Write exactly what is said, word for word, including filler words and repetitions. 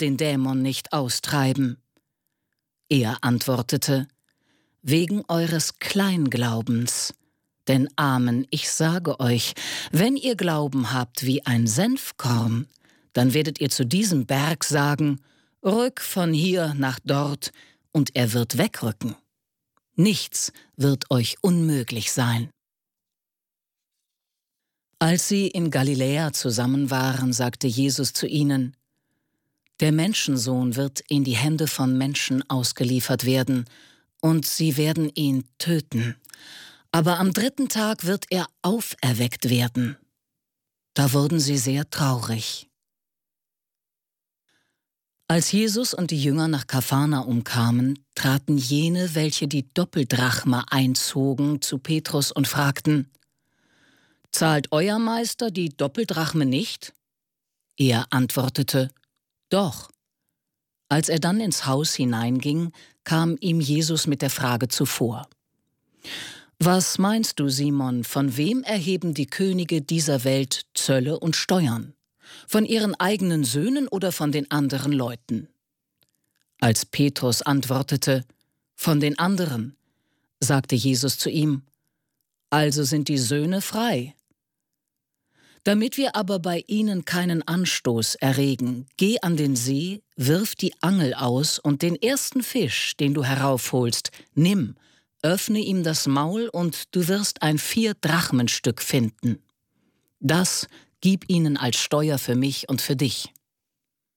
den Dämon nicht austreiben?« Er antwortete: »Wegen eures Kleinglaubens. Denn Amen, ich sage euch, wenn ihr Glauben habt wie ein Senfkorn, dann werdet ihr zu diesem Berg sagen: Rück von hier nach dort, und er wird wegrücken. Nichts wird euch unmöglich sein.« Als sie in Galiläa zusammen waren, sagte Jesus zu ihnen: »Der Menschensohn wird in die Hände von Menschen ausgeliefert werden, und sie werden ihn töten. Aber am dritten Tag wird er auferweckt werden.« Da wurden sie sehr traurig. Als Jesus und die Jünger nach Kapharnaum kamen, traten jene, welche die Doppeldrachme einzogen, zu Petrus und fragten: »Zahlt euer Meister die Doppeldrachme nicht?« Er antwortete: »Doch.« Als er dann ins Haus hineinging, kam ihm Jesus mit der Frage zuvor: »Was meinst du, Simon, von wem erheben die Könige dieser Welt Zölle und Steuern? Von ihren eigenen Söhnen oder von den anderen Leuten?« Als Petrus antwortete: »Von den anderen«, sagte Jesus zu ihm: »Also sind die Söhne frei. Damit wir aber bei ihnen keinen Anstoß erregen, geh an den See, wirf die Angel aus und den ersten Fisch, den du heraufholst, nimm, öffne ihm das Maul und du wirst ein Vier-Drachmen-Stück finden. Das gib ihnen als Steuer für mich und für dich.«